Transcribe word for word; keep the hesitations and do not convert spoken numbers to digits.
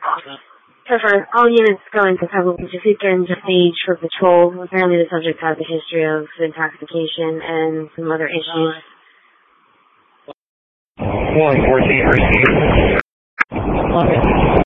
So for all units going to Pebble Beach, if you can just stage for patrol, apparently the subject has a history of intoxication and some other issues. one fourteen received. Okay.